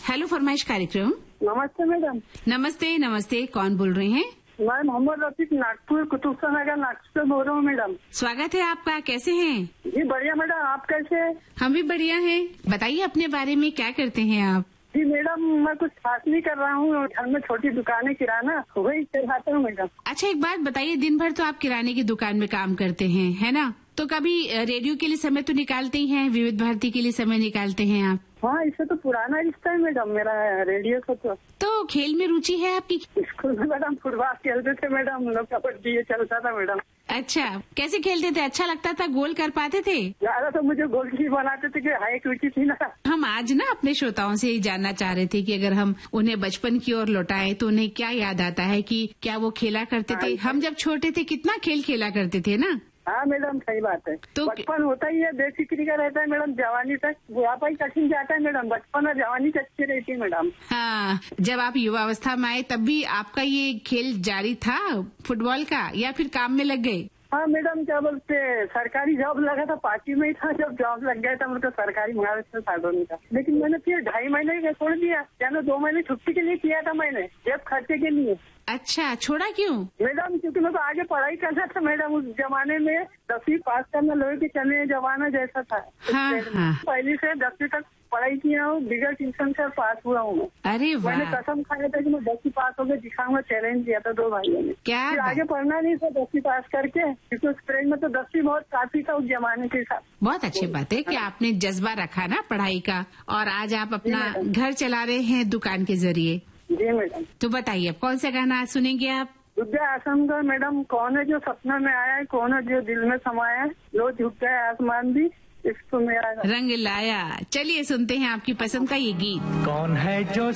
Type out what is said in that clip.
Hello फरमाइश कार्यक्रम। नमस्ते मैडम। नमस्ते नमस्ते, कौन बोल रहे हैं? मैं मोहम्मद रफीक नागपुर कुतुबशाह नगर नागपुर से बोल रहा हूँ मैडम। स्वागत है आपका, कैसे हैं? जी बढ़िया मैडम, आप कैसे हैं? हम भी बढ़िया हैं। बताइए अपने बारे में, क्या करते हैं आप? जी मैडम, मैं कुछ खास नहीं कर रहा हूँ, घर में छोटी दुकानें किराना वही चलाता हूँ मैडम। अच्छा, एक बात बताइए, दिन भर तो आप किराने की दुकान में काम करते हैं, है ना? तो कभी रेडियो के लिए समय तो निकालते ही हैं, विविध भारती के लिए समय निकालते हैं आप? हाँ, इससे तो पुराना रिश्ता है मैडम मेरा रेडियो से। तो खेल में रुचि है आपकी? स्कूल में मैडम फुटबॉल खेलते थे मैडम, हम लोग कबड्डी ये चलता था मैडम। अच्छा, कैसे खेलते थे? अच्छा लगता था? गोल कर पाते थे? ज्यादा तो मुझे गोल की बनाते थे कि हाइट ऊंची थी ना। हम आज ना अपने श्रोताओं से ही जानना चाह रहे थे कि अगर हम उन्हें बचपन की ओर लौटाएं तो उन्हें क्या याद आता है, कि क्या वो खेला करते थे? हम जब छोटे थे कितना खेल खेला करते थे ना। हाँ मैडम, सही बात है। तो बचपन होता ही है, बेफिक्री का रहता है मैडम। जवानी तक बुढ़ापा ही कठिन जाता है मैडम, बचपन और जवानी अच्छी रहती है मैडम। हाँ, जब आप युवावस्था में आए तब भी आपका ये खेल जारी था फुटबॉल का, या फिर काम में लग गए? हाँ मैडम, क्या बोलते, सरकारी जॉब लगा था, पार्टी में ही था। जब जॉब लग गया था मतलब सरकारी महाराष्ट्र साधो नहीं था, लेकिन मैंने फिर 2.5 महीने का छोड़ दिया। यानी 2 महीने छुट्टी के लिए किया था मैंने, जेब खर्चे के लिए। अच्छा, छोड़ा क्यों? मैडम क्योंकि मेरे को आगे पढ़ाई करना था मैडम। उस जमाने में 10वीं पास करना लोहे के चने जमाना जैसा था। हाँ, हाँ। पहले से 10वीं तक पढ़ाई किया हूँ, बिगड़ ट्यूशन से पास हुआ हूँ मैं। अरे वाह, मैंने कसम खाया था कि मैं 10वीं पास होकर दिखाऊंगा, चैलेंज दिया था 2 भाइयों ने। क्या फिर आगे पढ़ना नहीं था 10वीं पास करके, क्योंकि उस ट्रेन में तो 10वीं बहुत काफी था उस जमाने के हिसाब। बहुत अच्छी बात है कि आपने जज्बा रखा ना पढ़ाई का, और आज आप अपना घर चला रहे हैं दुकान के जरिए। जी मैडम। तो बताइए, अब कौन सा गाना आज सुनेंगे आप? विद्या आसम का मैडम, कौन है जो सपना में आया है, कौन है जो दिल में समाया है, लो झुक गया आसमान भी इसको मेरा रंग लाया। चलिए सुनते हैं आपकी पसंद का ये गीत। कौन है जो